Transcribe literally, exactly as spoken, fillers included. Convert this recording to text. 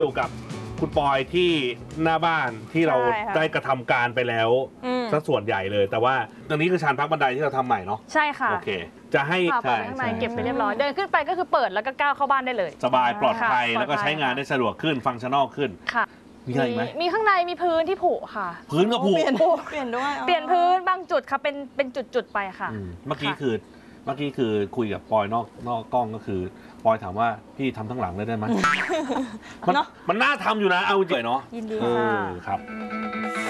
อยู่กับคุณปอยที่หน้าบ้านที่เราได้กระทำการไปแล้วซะส่วนใหญ่เลย แต่ว่าตรงนี้คือชานพักบันไดที่เราทำใหม่เนาะใช่ค่ะโอเคจะให้ใช่ข้างในเก็บไปเรียบร้อยเดินขึ้นไปก็คือเปิดแล้วก็ก้าวเข้าบ้านได้เลยสบายปลอดภัยแล้วก็ใช้งานได้สะดวกขึ้นฟังก์ชั่นอลขึ้นค่ะมีอะไรไหมมีข้างในมีพื้นที่ผุค่ะพื้นก็ผุเปลี่ยนเปลี่ยนด้วยเปลี่ยนพื้นบางจุดค่ะเป็นเป็นจุดๆไปค่ะเมื่อกี้คือเมื่อกี้คือคุยกับปอยนอกนอกกล้องก็คือปอยถามว่าพี่ทำทั้งหลังเลยได้ไหมมันมันน่าทำอยู่นะเอาจริงเนาะยินดีค่ะครับ